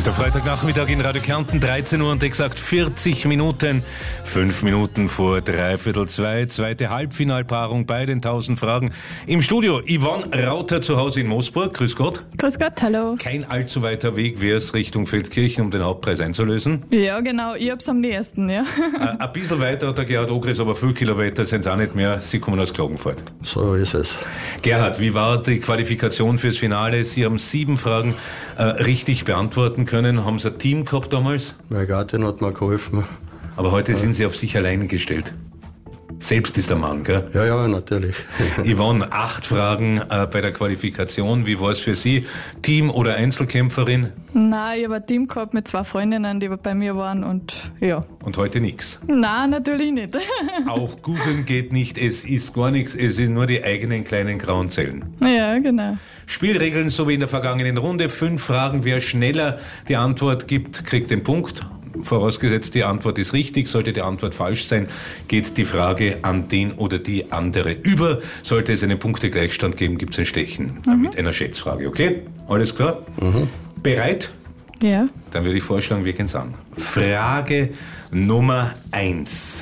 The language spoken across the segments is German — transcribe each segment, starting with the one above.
Der Freitagnachmittag in Radio Kärnten, 13 Uhr und exakt 40 Minuten. 5 Minuten vor 3:15. Zweite Halbfinalpaarung bei den 1000 Fragen. Im Studio Yvonne Rauter zu Hause in Moosburg. Grüß Gott. Grüß Gott, hallo. Kein allzu weiter Weg wäre es Richtung Feldkirchen, um den Hauptpreis einzulösen. Ja, genau. Ich hab's am nächsten, ja. Ein bisschen weiter hat der Gerhard Ogris, aber 5 Kilometer sind es auch nicht mehr. Sie kommen aus Klagenfurt. So ist es. Gerhard, wie war die Qualifikation fürs Finale? Sie haben 7 Fragen richtig beantworten können. Haben Sie ein Team gehabt damals? Meine Gattin hat mir geholfen. Aber heute sind Sie auf sich alleine gestellt. Selbst ist der Mann, gell? Ja, natürlich. Yvonne, 8 Fragen bei der Qualifikation. Wie war es für Sie? Team- oder Einzelkämpferin? Nein, ich habe ein Team gehabt mit 2 Freundinnen, die bei mir waren und ja. Und heute nichts? Nein, natürlich nicht. Auch googeln geht nicht, es ist gar nichts, es sind nur die eigenen kleinen grauen Zellen. Ja, genau. Spielregeln so wie in der vergangenen Runde. 5 Fragen, wer schneller die Antwort gibt, kriegt den Punkt. Vorausgesetzt, die Antwort ist richtig. Sollte die Antwort falsch sein, geht die Frage an den oder die andere über. Sollte es einen Punktegleichstand geben, gibt es ein Stechen mit einer Schätzfrage. Okay? Alles klar? Bereit? Ja. Dann würde ich vorschlagen, wir gehen es an. Frage Nummer 1.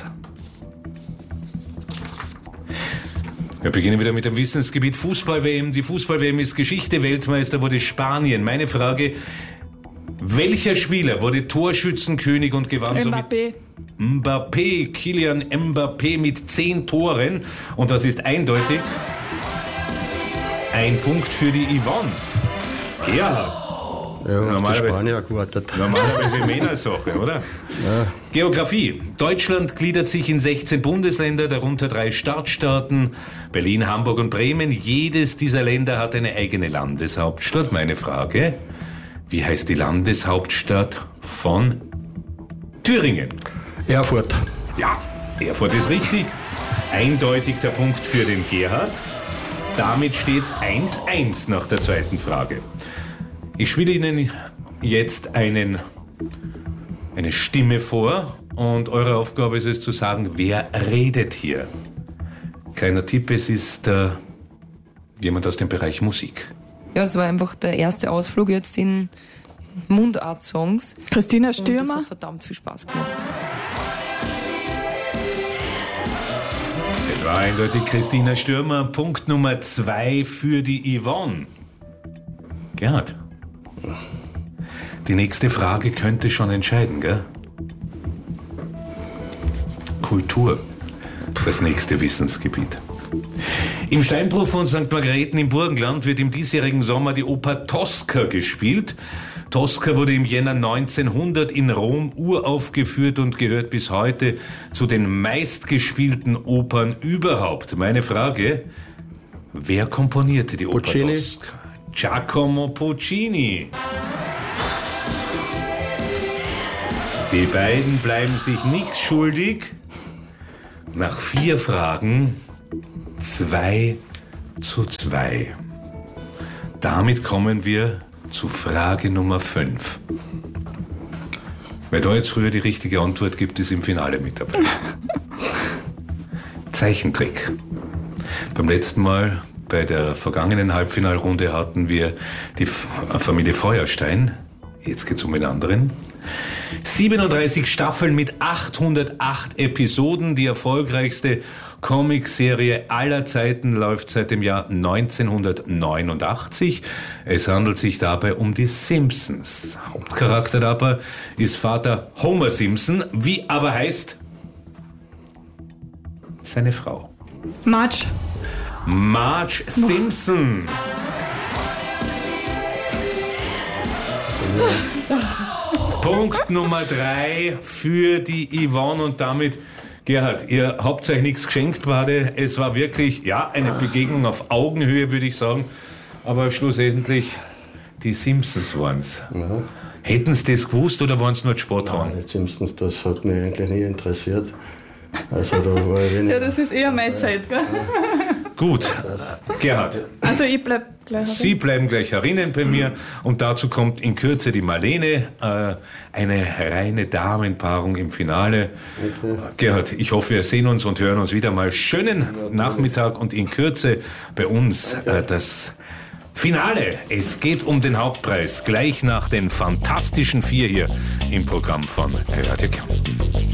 Wir beginnen wieder mit dem Wissensgebiet Fußball-WM. Die Fußball-WM ist Geschichte. Weltmeister wurde Spanien. Meine Frage: Welcher Spieler wurde Torschützenkönig und gewann somit? Mbappé, Kylian Mbappé mit 10 Toren. Und das ist eindeutig ein Punkt für die Yvonne. Gerhard. Ja, auf die Spanier gewartet. Normalerweise Männersache, oder? Ja. Geografie. Deutschland gliedert sich in 16 Bundesländer, darunter 3 Stadtstaaten, Berlin, Hamburg und Bremen. Jedes dieser Länder hat eine eigene Landeshauptstadt. Meine Frage: Wie heißt die Landeshauptstadt von Thüringen? Erfurt. Ja, Erfurt ist richtig. Eindeutig der Punkt für den Gerhard. Damit steht es 1:1 nach der zweiten Frage. Ich spiele Ihnen jetzt eine Stimme vor und eure Aufgabe ist es zu sagen, wer redet hier. Kleiner Tipp, es ist jemand aus dem Bereich Musik. Ja, es war einfach der erste Ausflug jetzt in Mundart-Songs. Christina Und das Stürmer. hat verdammt viel Spaß gemacht. Es war eindeutig Christina Stürmer. Punkt Nummer 2 für die Yvonne. Gerhard, die nächste Frage könnte schon entscheiden, gell? Kultur, das nächste Wissensgebiet. Im Steinbruch von St. Margrethen im Burgenland wird im diesjährigen Sommer die Oper Tosca gespielt. Tosca wurde im Jänner 1900 in Rom uraufgeführt und gehört bis heute zu den meistgespielten Opern überhaupt. Meine Frage: Wer komponierte die Oper Puccini. Tosca? Giacomo Puccini. Die beiden bleiben sich nichts schuldig. Nach 4 Fragen 2:2. Damit kommen wir zu Frage Nummer 5. Wer da jetzt früher die richtige Antwort gibt, ist im Finale mit dabei. Zeichentrick. Beim letzten Mal, bei der vergangenen Halbfinalrunde, hatten wir die Familie Feuerstein. Jetzt geht's um den anderen. 37 Staffeln mit 808 Episoden. Die erfolgreichste Comicserie aller Zeiten läuft seit dem Jahr 1989. Es handelt sich dabei um die Simpsons. Hauptcharakter dabei ist Vater Homer Simpson. Wie aber heißt seine Frau? Marge. Marge Simpson. Punkt Nummer 3 für die Yvonne und damit, Gerhard, ihr habt euch nichts geschenkt gerade. Es war wirklich, ja, eine Begegnung auf Augenhöhe, würde ich sagen. Aber schlussendlich, die Simpsons waren es. Ja. Hätten sie das gewusst oder waren es nur die Sporthauen? Nein, die Simpsons, das hat mich eigentlich nie interessiert. Also da war ich wenig. Ja, das ist eher meine Zeit, gell? Gut, Gerhard. Also ich bleib gleich. Sie bleiben gleich herinnen bei mir und dazu kommt in Kürze die Marlene, eine reine Damenpaarung im Finale. Okay. Gerhard, ich hoffe, wir sehen uns und hören uns wieder mal. Schönen Nachmittag und in Kürze bei uns das Finale, es geht um den Hauptpreis, gleich nach den Fantastischen 4 hier im Programm von Radio Kärnten.